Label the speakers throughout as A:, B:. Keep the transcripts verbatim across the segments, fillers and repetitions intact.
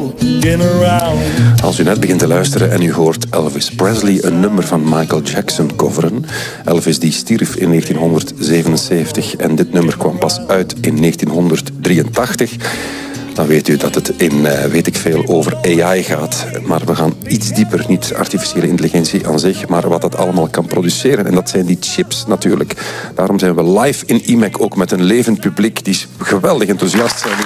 A: walking around.
B: Als u net begint te luisteren en u hoort Elvis Presley een nummer van Michael Jackson coveren. Elvis die stierf in negentienhonderdzevenenzeventig en dit nummer kwam pas uit in negentienhonderddrieëntachtig. Dan weet u dat het in, uh, weet ik veel, over A I gaat. Maar we gaan iets dieper, niet artificiële intelligentie aan zich, maar wat dat allemaal kan produceren. En dat zijn die chips natuurlijk. Daarom zijn we live in I M E C ook met een levend publiek die geweldig enthousiast zijn.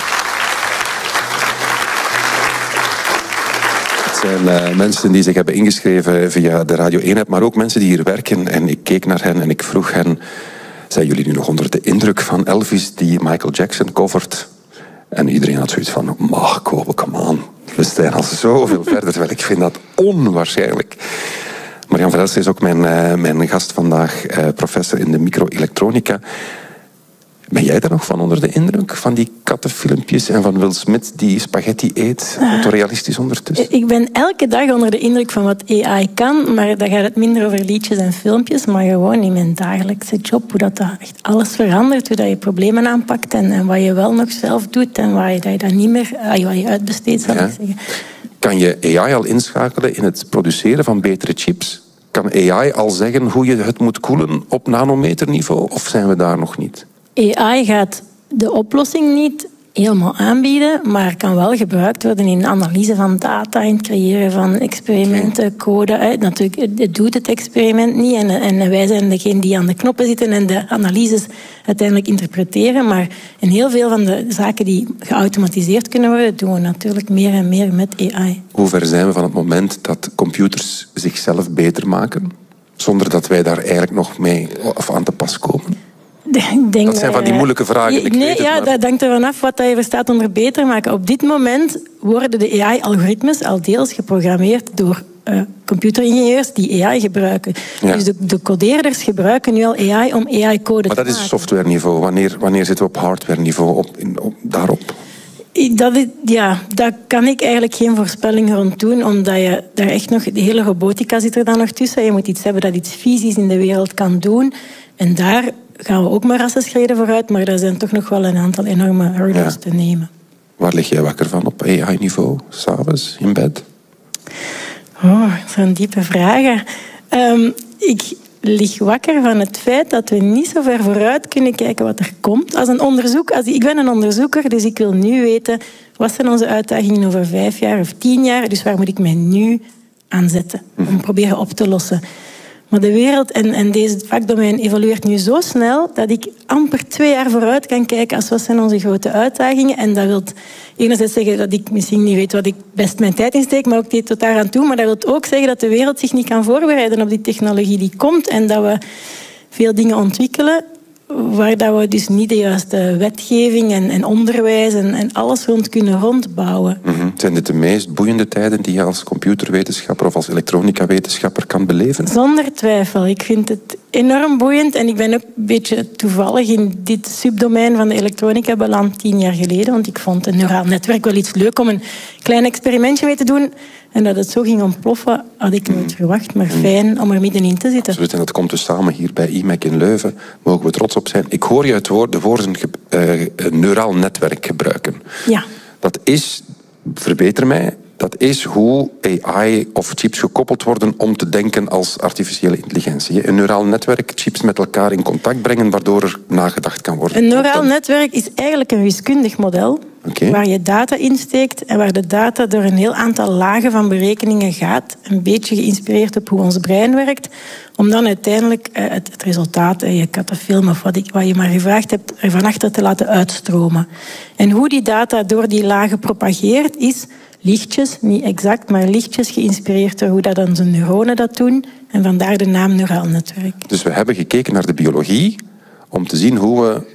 B: Het zijn uh, mensen die zich hebben ingeschreven via de Radio één-app, maar ook mensen die hier werken. En ik keek naar hen en ik vroeg hen, zijn jullie nu nog onder de indruk van Elvis die Michael Jackson covert? En iedereen had zoiets van, mag Kobe, come on. We zijn al zoveel verder, terwijl ik vind dat onwaarschijnlijk. Marian Verhelst is ook mijn, uh, mijn gast vandaag, uh, professor in de microelektronica. Ben jij daar nog van onder de indruk? Van die kattenfilmpjes en van Will Smith die spaghetti eet? Fotorealistisch ondertussen?
C: Ik ben elke dag onder de indruk van wat A I kan, maar dan gaat het minder over liedjes en filmpjes, maar gewoon in mijn dagelijkse job, hoe dat, dat echt alles verandert, hoe dat je problemen aanpakt en, en wat je wel nog zelf doet en waar je dat, je dat niet meer wat je uitbesteedt, zal ja. ik zeggen.
B: Kan je A I al inschakelen in het produceren van betere chips? Kan A I al zeggen hoe je het moet koelen op nanometerniveau, of zijn we daar nog niet?
C: A I gaat de oplossing niet helemaal aanbieden, maar kan wel gebruikt worden in de analyse van data, in het creëren van experimenten, code. Natuurlijk, het doet het experiment niet en, en wij zijn degene die aan de knoppen zitten en de analyses uiteindelijk interpreteren, maar in heel veel van de zaken die geautomatiseerd kunnen worden, doen we natuurlijk meer en meer met A I.
B: Hoe ver zijn we van het moment dat computers zichzelf beter maken, zonder dat wij daar eigenlijk nog mee of aan te pas komen?
C: Denk,
B: dat zijn van die moeilijke vragen. Ik
C: nee,
B: weet het,
C: ja,
B: maar...
C: dat hangt ervan af wat je verstaat onder beter maken. Op dit moment worden de A I-algoritmes al deels geprogrammeerd door uh, computeringenieurs die A I gebruiken. Ja. Dus de, de codeerders gebruiken nu al A I om A I-code te maken.
B: Maar dat is softwareniveau. Wanneer, wanneer zitten we op hardwareniveau op, in, op, daarop?
C: Dat is, ja, daar kan ik eigenlijk geen voorspelling rond doen, omdat je daar echt nog... De hele robotica zit er dan nog tussen. Je moet iets hebben dat iets fysisch in de wereld kan doen. En daar gaan we ook maar rassenschreden vooruit, maar er zijn toch nog wel een aantal enorme hurdles ja. te nemen.
B: Waar lig jij wakker van op A I-niveau, s'avonds, in bed?
C: Oh, dat zijn diepe vragen. Um, ik lig wakker van het feit dat we niet zo ver vooruit kunnen kijken wat er komt. Als een onderzoek, als ik ben een onderzoeker, dus ik wil nu weten wat zijn onze uitdagingen over vijf jaar of tien jaar, dus waar moet ik mij nu aan zetten om proberen op te lossen. Maar de wereld en, en deze vakdomein evolueert nu zo snel dat ik amper twee jaar vooruit kan kijken als wat zijn onze grote uitdagingen. En dat wil enerzijds zeggen dat ik misschien niet weet wat ik best mijn tijd insteek, maar ook dit tot daar aan toe. Maar dat wil ook zeggen dat de wereld zich niet kan voorbereiden op die technologie die komt en dat we veel dingen ontwikkelen waar dat we dus niet de juiste wetgeving en, en onderwijs en, en alles rond kunnen rondbouwen.
B: Mm-hmm. Zijn dit de meest boeiende tijden die je als computerwetenschapper of als elektronica-wetenschapper kan beleven?
C: Zonder twijfel. Ik vind het enorm boeiend en ik ben ook een beetje toevallig in dit subdomein van de elektronica beland tien jaar geleden, want ik vond een neuraal netwerk wel iets leuk om een klein experimentje mee te doen. En dat het zo ging ontploffen, had ik nooit verwacht. Maar fijn om er middenin te zitten.
B: Absoluut, en dat komt dus samen hier bij I M E C in Leuven. Mogen we trots op zijn. Ik hoor je het woord, de woorden uh, een neuraal netwerk gebruiken.
C: Ja.
B: Dat is, verbeter mij, dat is hoe A I of chips gekoppeld worden om te denken als artificiële intelligentie. Een neuraal netwerk, chips met elkaar in contact brengen, waardoor er nagedacht kan worden.
C: Een neuraal netwerk is eigenlijk een wiskundig model. Okay. Waar je data insteekt en waar de data door een heel aantal lagen van berekeningen gaat. Een beetje geïnspireerd op hoe ons brein werkt. Om dan uiteindelijk het, het resultaat, je kattenfilm of wat, ik, wat je maar gevraagd hebt, er van achter te laten uitstromen. En hoe die data door die lagen propageert is lichtjes, niet exact, maar lichtjes geïnspireerd door hoe dat onze neuronen dat doen. En vandaar de naam neuraal netwerk.
B: Dus we hebben gekeken naar de biologie om te zien hoe we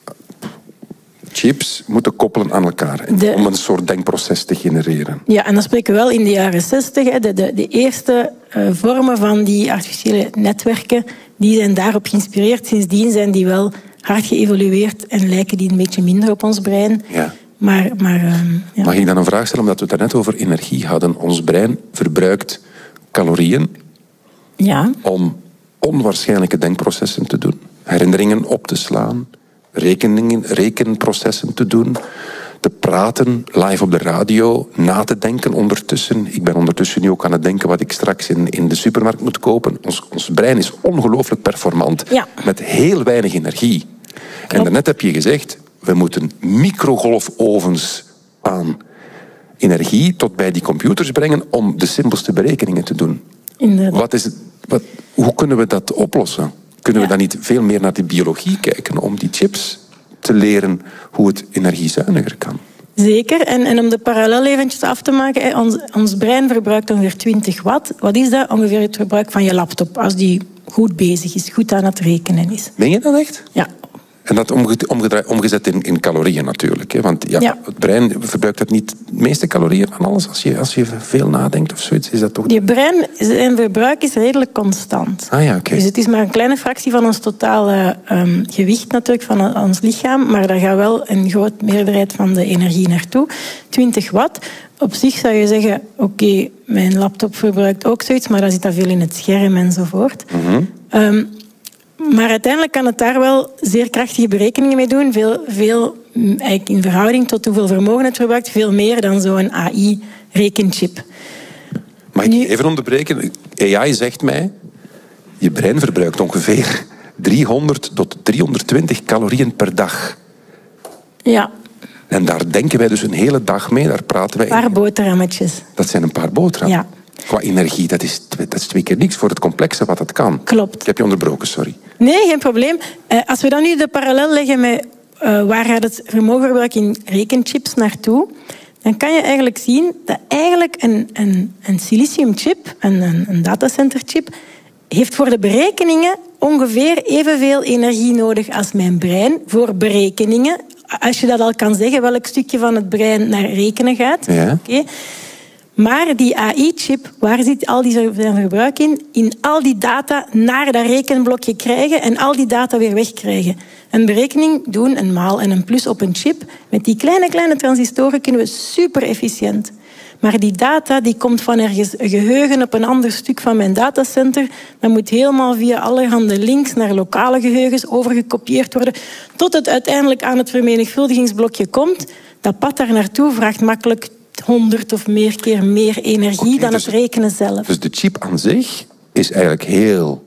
B: chips moeten koppelen aan elkaar. De... om een soort denkproces te genereren.
C: Ja, en dan spreken we wel in de jaren zestig. De, de, de eerste uh, vormen van die artificiële netwerken, die zijn daarop geïnspireerd. Sindsdien zijn die wel hard geëvolueerd en lijken die een beetje minder op ons brein.
B: Ja.
C: Maar, maar, um, ja.
B: Mag ik dan een vraag stellen, omdat we het daarnet over energie hadden. Ons brein verbruikt calorieën
C: ja.
B: om onwaarschijnlijke denkprocessen te doen. Herinneringen op te slaan, rekeningen, rekenprocessen te doen. te praten, live op de radio, na te denken ondertussen. Ik ben ondertussen nu ook aan het denken wat ik straks in, in de supermarkt moet kopen. Ons, ons brein is ongelooflijk performant,
C: ja.
B: met heel weinig energie. Klopt. En daarnet heb je gezegd, we moeten microgolfovens aan energie tot bij die computers brengen om de simpelste berekeningen te doen. Wat is het, wat, hoe kunnen we dat oplossen? Kunnen ja. we dan niet veel meer naar de biologie kijken om die chips te leren hoe het energiezuiniger kan?
C: Zeker. En, en om de parallel eventjes af te maken, ons, ons brein verbruikt ongeveer twintig watt. Wat is dat? Ongeveer het verbruik van je laptop, als die goed bezig is, goed aan het rekenen is.
B: Meen je dat echt?
C: Ja.
B: En dat omgezet in, in calorieën natuurlijk. Hè? Want ja,
C: ja.
B: het brein verbruikt dat niet de meeste calorieën van alles als je, als je veel nadenkt of zoiets. Is dat toch...
C: Je brein, zijn verbruik is redelijk constant.
B: Ah, ja, okay.
C: Dus het is maar een kleine fractie van ons totale um, gewicht natuurlijk, van ons lichaam. Maar daar gaat wel een grote meerderheid van de energie naartoe. twintig watt. Op zich zou je zeggen, oké, okay, mijn laptop verbruikt ook zoiets, maar dan zit dat veel in het scherm enzovoort.
B: Mm-hmm.
C: Um, Maar uiteindelijk kan het daar wel zeer krachtige berekeningen mee doen. Veel, veel eigenlijk in verhouding tot hoeveel vermogen het verbruikt, veel meer dan zo'n A I-rekenchip.
B: Mag ik nu even onderbreken? A I zegt mij, je brein verbruikt ongeveer driehonderd tot driehonderdtwintig calorieën per dag.
C: Ja.
B: En daar denken wij dus een hele dag mee, daar praten wij...
C: Een paar boterhammetjes.
B: Dat zijn een paar boterhammen.
C: Ja.
B: Qua energie, dat is, dat is twee keer niks voor het complexe wat dat kan.
C: Klopt.
B: Ik heb je onderbroken, sorry.
C: Nee, geen probleem. Uh, als we dan nu de parallel leggen met uh, waar gaat het vermogenverbruik in rekenchips naartoe, dan kan je eigenlijk zien dat eigenlijk een, een, een siliciumchip, een, een, een datacenterchip, heeft voor de berekeningen ongeveer evenveel energie nodig als mijn brein voor berekeningen. Als je dat al kan zeggen, welk stukje van het brein naar rekenen gaat.
B: Ja.
C: Okay. Maar die A I-chip, waar zit al die verbruik in? In al die data naar dat rekenblokje krijgen en al die data weer wegkrijgen. Een berekening doen, een maal en een plus op een chip. Met die kleine, kleine transistoren kunnen we super efficiënt. Maar die data die komt van ergens een geheugen op een ander stuk van mijn datacenter. Dat moet helemaal via allerhande links naar lokale geheugens overgekopieerd worden, tot het uiteindelijk aan het vermenigvuldigingsblokje komt. Dat pad daar naartoe vraagt makkelijk honderd of meer keer meer energie okay, dan dus, het rekenen zelf.
B: Dus de chip aan zich is eigenlijk heel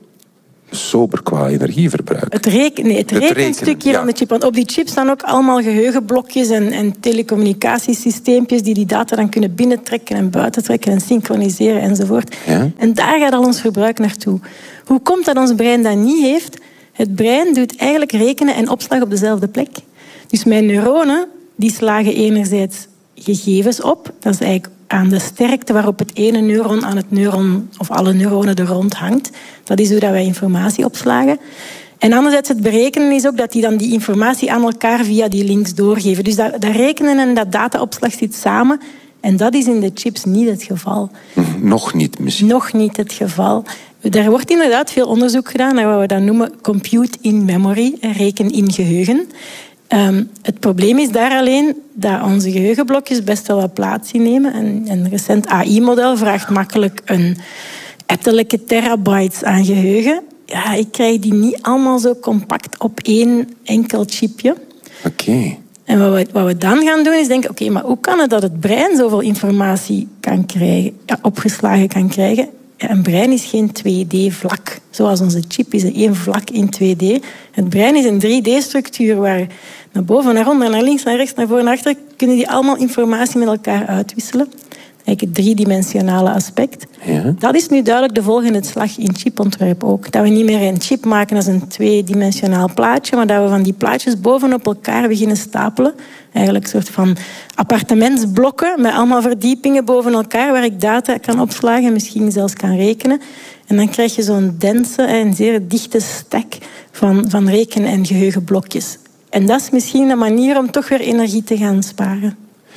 B: sober qua energieverbruik.
C: Het, reken, nee, het, het rekenstukje rekenen, ja. van de chip. Want op die chip staan ook allemaal geheugenblokjes en, en telecommunicatiesysteempjes die die data dan kunnen binnentrekken en buitentrekken en synchroniseren enzovoort.
B: Ja?
C: En daar gaat al ons verbruik naartoe. Hoe komt dat ons brein dat niet heeft? Het brein doet eigenlijk rekenen en opslag op dezelfde plek. Dus mijn neuronen die slagen enerzijds gegevens op. Dat is eigenlijk aan de sterkte waarop het ene neuron aan het neuron of alle neuronen er rond hangt. Dat is hoe dat wij informatie opslagen. En anderzijds het berekenen is ook dat die dan die informatie aan elkaar via die links doorgeven. Dus dat, dat rekenen en dat dataopslag zit samen. En dat is in de chips niet het geval.
B: Nog niet misschien.
C: Nog niet het geval. Er wordt inderdaad veel onderzoek gedaan naar wat we dan noemen compute in memory, reken in geheugen. Um, het probleem is daar alleen dat onze geheugenblokjes best wel wat plaats innemen. En een recent A I-model vraagt makkelijk een ettelijke terabytes aan geheugen. Ja, ik krijg die niet allemaal zo compact op één enkel chipje.
B: Oké. Okay.
C: En wat we, wat we dan gaan doen is denken, oké, okay, maar hoe kan het dat het brein zoveel informatie kan krijgen, ja, opgeslagen kan krijgen? Ja, een brein is geen twee D-vlak. Zoals onze chip is één vlak in twee D. Het brein is een drie D-structuur waar naar boven, naar onder, naar links, naar rechts, naar voren, naar achter kunnen die allemaal informatie met elkaar uitwisselen. Eigenlijk het driedimensionale aspect.
B: Ja.
C: Dat is nu duidelijk de volgende slag in chipontwerp ook. Dat we niet meer een chip maken als een tweedimensionaal plaatje, maar dat we van die plaatjes bovenop elkaar beginnen stapelen. Eigenlijk een soort van appartementsblokken met allemaal verdiepingen boven elkaar waar ik data kan opslagen en misschien zelfs kan rekenen. En dan krijg je zo'n dense en zeer dichte stack van, van reken- en geheugenblokjes. En dat is misschien een manier om toch weer energie te gaan sparen.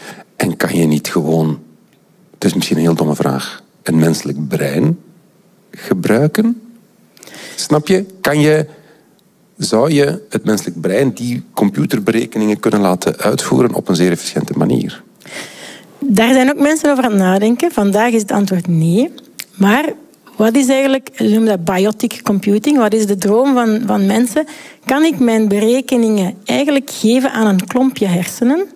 B: En kan je niet gewoon, het is misschien een heel domme vraag, een menselijk brein gebruiken? Snap je? Kan je, zou je het menselijk brein die computerberekeningen kunnen laten uitvoeren op een zeer efficiënte manier?
C: Daar zijn ook mensen over aan het nadenken. Vandaag is het antwoord nee. Maar wat is eigenlijk, we noemen dat biotic computing, wat is de droom van, van mensen? Kan ik mijn berekeningen eigenlijk geven aan een klompje hersenen,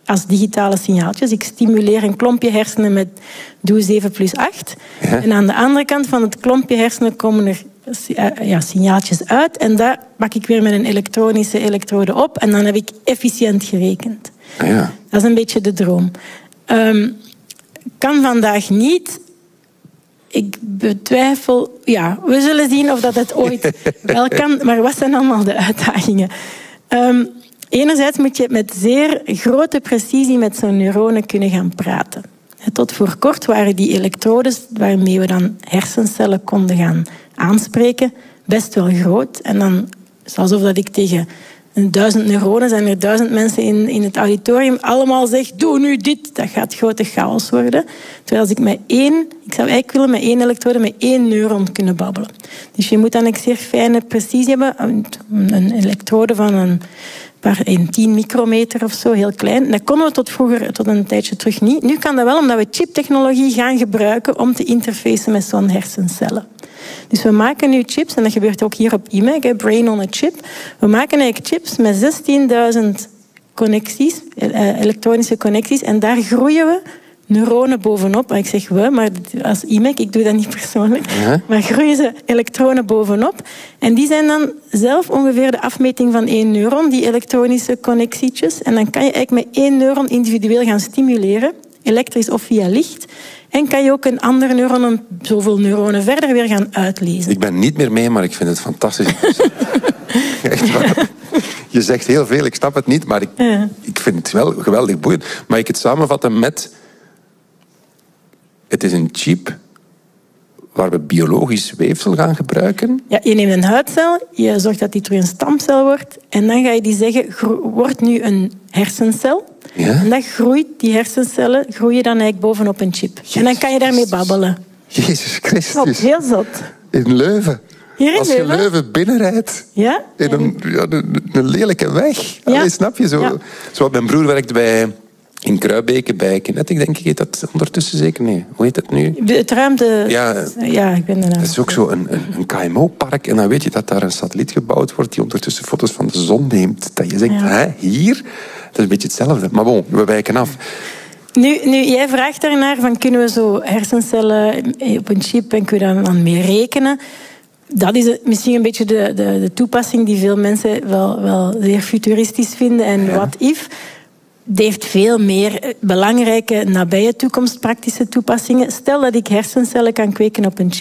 C: als digitale signaaltjes. Ik stimuleer een klompje hersenen met doe zeven plus acht. Ja. En aan de andere kant van het klompje hersenen komen er ja, signaaltjes uit. En daar pak ik weer met een elektronische elektrode op. En dan heb ik efficiënt gerekend.
B: Ja.
C: Dat is een beetje de droom. Um, kan vandaag niet. Ik betwijfel... Ja, we zullen zien of dat het ooit wel kan. Maar wat zijn allemaal de uitdagingen? Um, enerzijds moet je met zeer grote precisie met zo'n neuronen kunnen gaan praten. Tot voor kort waren die elektrodes waarmee we dan hersencellen konden gaan aanspreken best wel groot. En dan is het alsof dat ik tegen duizend neuronen, zijn er duizend mensen in, in het auditorium, allemaal zeg, doe nu dit. Dat gaat grote chaos worden. Terwijl als ik met één, ik zou eigenlijk willen met één elektrode, met één neuron kunnen babbelen. Dus je moet dan een zeer fijne precisie hebben. Een elektrode van een paar, een tien micrometer of zo, heel klein. Dat konden we tot vroeger, tot een tijdje terug niet. Nu kan dat wel, omdat we chiptechnologie gaan gebruiken om te interfacen met zo'n hersencellen. Dus we maken nu chips, en dat gebeurt ook hier op I M E C, Brain on a Chip. We maken eigenlijk chips met zestienduizend connecties, elektronische connecties, en daar groeien we neuronen bovenop. Ik zeg we, maar als I M E C, ik doe dat niet persoonlijk, ja. Maar groeien ze elektronen bovenop. En die zijn dan zelf ongeveer de afmeting van één neuron, die elektronische connectietjes. En dan kan je eigenlijk met één neuron individueel gaan stimuleren, elektrisch of via licht. En kan je ook een andere neuron, zoveel neuronen verder, weer gaan uitlezen.
B: Ik ben niet meer mee, maar ik vind het fantastisch. Echt waar. Je zegt heel veel, ik snap het niet, maar ik, ja. ik vind het wel geweldig boeiend. Mag ik het samenvatten met... Het is een chip waar we biologisch weefsel gaan gebruiken.
C: Ja, je neemt een huidcel, je zorgt dat die terug een stamcel wordt, en dan ga je die zeggen, wordt nu een hersencel. Ja? En dat groeit, die hersencellen groeien dan eigenlijk bovenop een chip. Jezus. En dan kan je daarmee babbelen.
B: Jezus Christus.
C: Zot, heel zot.
B: In Leuven.
C: Hier in
B: Als
C: Leuven?
B: je Leuven binnenrijdt,
C: ja?
B: in een, ja, een, een lelijke weg. Ja. Allee, snap je? Zo, ja. Zoals mijn broer werkt bij... In Kruibeke, bij Kinetic, denk ik, heet dat ondertussen zeker? Nee, hoe heet dat nu?
C: Het ruimte...
B: Ja,
C: ja ik ben er nou.
B: Het is ook zo een, een, een K M O-park. En dan weet je dat daar een satelliet gebouwd wordt die ondertussen foto's van de zon neemt. Dat je zegt, ja. Hè, hier? Dat is een beetje hetzelfde. Maar bon, we wijken af.
C: Nu, nu, jij vraagt daarnaar, van, kunnen we zo hersencellen op een chip en kun je daar dan mee rekenen? Dat is misschien een beetje de, de, de toepassing die veel mensen wel, wel zeer futuristisch vinden. En ja. What if... Het heeft veel meer belangrijke, nabije toekomst praktische toepassingen. Stel dat ik hersencellen kan kweken op een chip.